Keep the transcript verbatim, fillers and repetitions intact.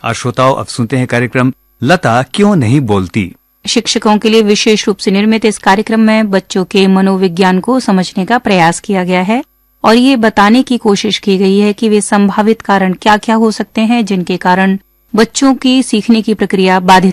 और श्रोताओं, अब सुनते हैं कार्यक्रम लता क्यों नहीं बोलती। शिक्षकों के लिए विशेष रूप से निर्मित इस कार्यक्रम में बच्चों के मनोविज्ञान को समझने का प्रयास किया गया है और ये बताने की कोशिश की गई है कि वे संभावित कारण क्या क्या हो सकते हैं जिनके कारण बच्चों की सीखने की प्रक्रिया बाधित